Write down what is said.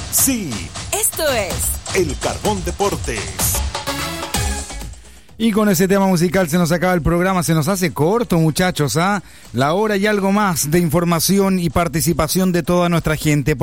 Sí. Esto es El Carbón Deportes. Y con ese tema musical se nos acaba el programa, se nos hace corto, muchachos, ¿ah? La hora y algo más de información y participación de toda nuestra gente.